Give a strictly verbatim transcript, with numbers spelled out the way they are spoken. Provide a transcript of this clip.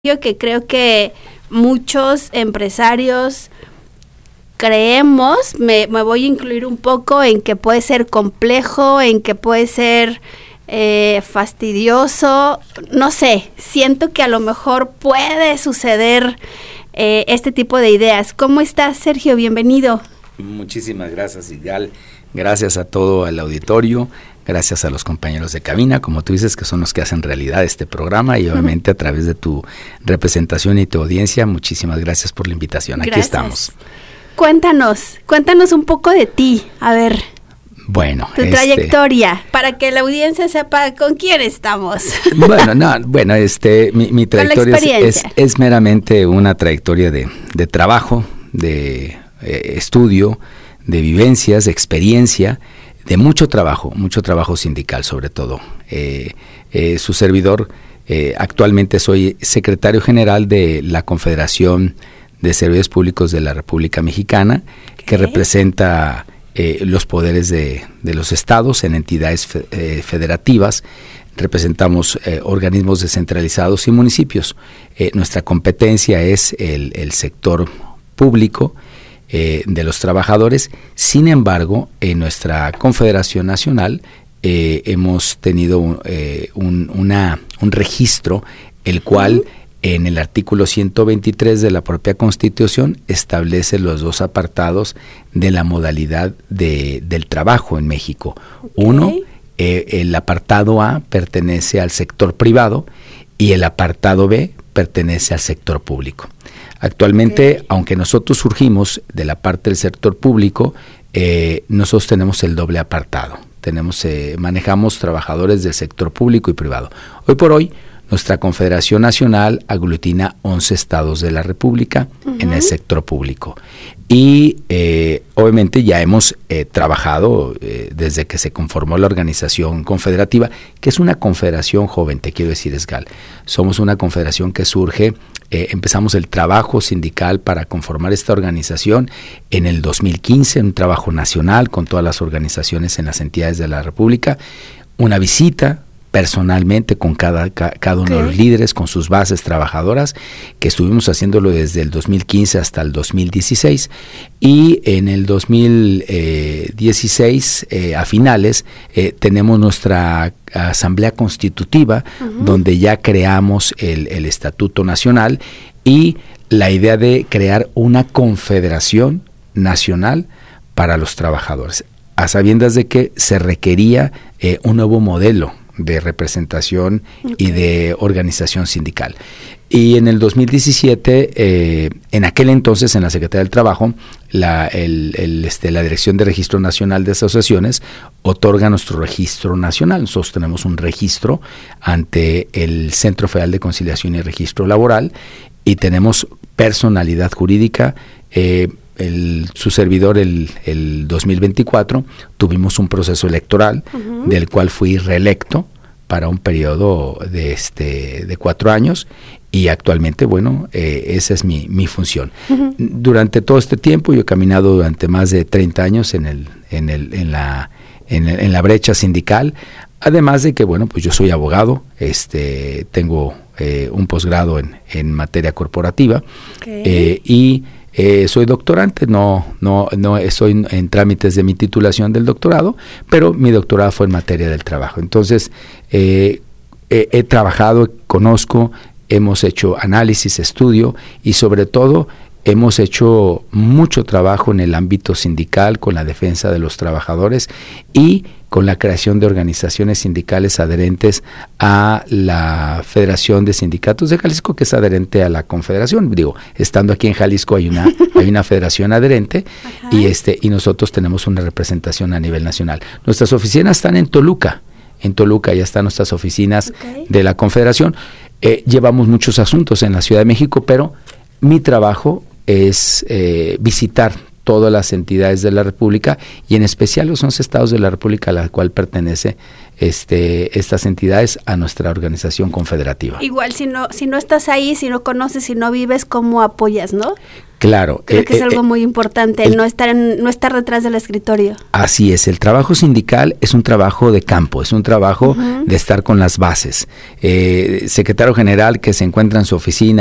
que creo que muchos empresarios creemos, me, me voy a incluir un poco en que puede ser complejo, en que puede ser eh, fastidioso, no sé, siento que a lo mejor puede suceder eh, este tipo de ideas. ¿Cómo estás, Sergio? Bienvenido. Muchísimas gracias, Igal. Gracias a todo el auditorio, gracias a los compañeros de cabina, como tú dices, que son los que hacen realidad este programa, y obviamente a través de tu representación y tu audiencia, muchísimas gracias por la invitación. Gracias. Aquí estamos. Cuéntanos, cuéntanos un poco de ti, a ver. Bueno, tu este, trayectoria, para que la audiencia sepa con quién estamos. Bueno, no, bueno, este, mi, mi trayectoria es, es, es meramente una trayectoria de, de trabajo, de eh, estudio, de vivencias, de experiencia, de mucho trabajo, mucho trabajo sindical sobre todo. Eh, eh, su servidor, eh, actualmente soy secretario general de la Confederación de Servidores Públicos de la República Mexicana, okay, que representa eh, los poderes de, de los estados en entidades fe, eh, federativas. Representamos eh, organismos descentralizados y municipios. Eh, nuestra competencia es el, el sector público, Eh, de los trabajadores. Sin embargo, en nuestra Confederación Nacional eh, hemos tenido eh, un, una, un registro, el cual en el artículo ciento veintitrés de la propia Constitución establece los dos apartados de la modalidad de, del trabajo en México. Okay. Uno, eh, el apartado A pertenece al sector privado y el apartado B pertenece al sector público. Actualmente, okay, aunque nosotros surgimos de la parte del sector público, eh, nosotros tenemos el doble apartado. Tenemos, eh, manejamos trabajadores del sector público y privado. Hoy por hoy, nuestra Confederación Nacional aglutina once estados de la República, uh-huh, en el sector público. Y eh, obviamente ya hemos eh, trabajado eh, desde que se conformó la organización confederativa, que es una confederación joven, te quiero decir, Esgal. Somos una confederación que surge, eh, empezamos el trabajo sindical para conformar esta organización en el dos mil quince, un trabajo nacional con todas las organizaciones en las entidades de la República, una visita personalmente con cada, cada uno, okay, de los líderes, con sus bases trabajadoras, que estuvimos haciéndolo desde el dos mil quince hasta el dos mil dieciséis, y en el dos mil dieciséis, eh, a finales, eh, tenemos nuestra asamblea constitutiva, uh-huh, donde ya creamos el, el Estatuto Nacional y la idea de crear una confederación nacional para los trabajadores, a sabiendas de que se requería eh, un nuevo modelo de representación, okay, y de organización sindical. Y en el dos mil diecisiete, eh, en aquel entonces en la Secretaría del Trabajo, la, el, el, este, la Dirección de Registro Nacional de Asociaciones otorga nuestro registro nacional. Nosotros tenemos un registro ante el Centro Federal de Conciliación y Registro Laboral y tenemos personalidad jurídica. eh, El, su servidor el, el dos mil veinticuatro tuvimos un proceso electoral, uh-huh, del cual fui reelecto para un periodo de este de cuatro años y actualmente, bueno, eh, esa es mi, mi función. Uh-huh. Durante todo este tiempo yo he caminado durante más de treinta años en el en el en la en, el, en la brecha sindical, además de que, bueno, pues yo soy abogado, este tengo eh, un posgrado en, en materia corporativa, okay, eh, y Eh, soy doctorante, no, no, no estoy en, en trámites de mi titulación del doctorado, pero mi doctorado fue en materia del trabajo. Entonces, eh, he, he trabajado, conozco, hemos hecho análisis, estudio y sobre todo hemos hecho mucho trabajo en el ámbito sindical con la defensa de los trabajadores y con la creación de organizaciones sindicales adherentes a la Federación de Sindicatos de Jalisco, que es adherente a la Confederación. Digo, estando aquí en Jalisco hay una hay una federación adherente, ajá, y este y nosotros tenemos una representación a nivel nacional. Nuestras oficinas están en Toluca. En Toluca ya están nuestras oficinas, okay, de la Confederación. Eh, llevamos muchos asuntos en la Ciudad de México, pero mi trabajo es eh, visitar todas las entidades de la República y en especial los once estados de la República a la cual pertenece este estas entidades a nuestra organización confederativa. Igual si no si no estás ahí, si no conoces, si no vives, ¿cómo apoyas, no? Claro. Creo eh, que es eh, algo muy importante, el, no estar en, no estar detrás del escritorio. Así es, el trabajo sindical es un trabajo de campo, es un trabajo uh-huh. de estar con las bases. Eh, secretario general que se encuentra en su oficina